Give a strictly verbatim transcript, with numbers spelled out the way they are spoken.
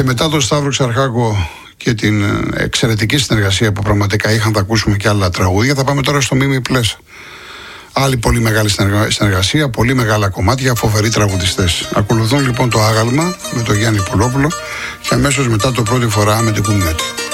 Και μετά τον Σταύρο Ξαρχάκο και την εξαιρετική συνεργασία που πραγματικά είχαν, θα ακούσουμε και άλλα τραγούδια. Θα πάμε τώρα στο Μίμη Πλέσα. Άλλη πολύ μεγάλη συνεργασία, πολύ μεγάλα κομμάτια, φοβεροί τραγουδιστές. Ακολουθούν λοιπόν το Άγαλμα με τον Γιάννη Πουλόπουλο και αμέσως μετά το Πρώτη φορά με την Κουνιώτη.